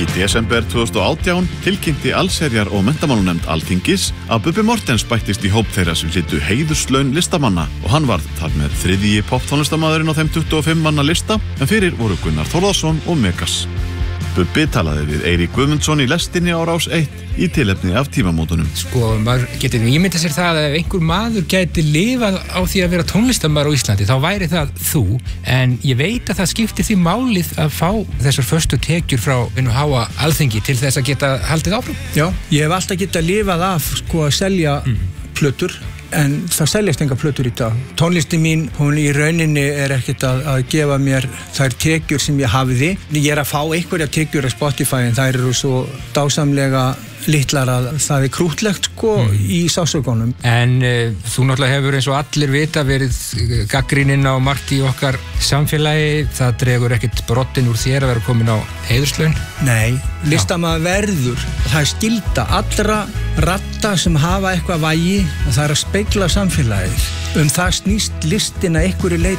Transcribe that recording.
desember 2018 tilkynnti allsherjar- og menntamálanefnd Alþingis að Bubbi Morthens bættist í hóp þeirra sem hlytu heiðurslaun listamanna og hann varð þar með 3. poptónlistarmaðurinn á þeim 25 manna lista en fyrir voru Gunnar Þórðarson og Megas. Bubbi talaði við Eirík Guðmundsson í lestinni á Rás 1 í tilefni af tímamótunum. Sko, maður getur ímyndað sér það að ef einhver maður gæti lifað á því að vera tónlistarmaður á Íslandi, þá væri það þú. En ég veit að það skiptir því málið að fá þessar föstu tekjur frá hinu háa Alþingi til þess að geta haldið áfram. Já, ég hef alltaf getað lifað af sko að selja plötur. En það seljast enga plötur í dag. Tónlistin mín, hún í rauninni ekkert að gefa mér þær tekjur sem ég hafiði. Ég að fá einhverja tekjur af Spotify en þær eru svo dásamlega litlar að það krútlegt sko í sásökunum. En þú náttúrulega hefur eins og allir vita verið gagnrýninn á margt í okkar samfélagi. Það dregur ekkert broddinn úr þér að vera komin á heiðurslaun? Nei, listamaður verður. Það skylda allra radda sem hafa eitthvað vægi og það að spegla samfélagið. Það snýst listin að einhverju leyti